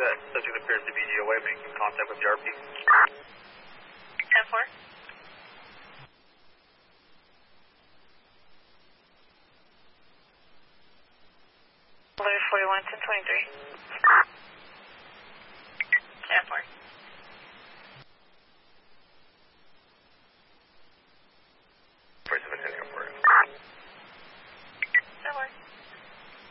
that subject appears to be DOA, making contact with the RP. 10-4. Alert 41, 1023. 10-4.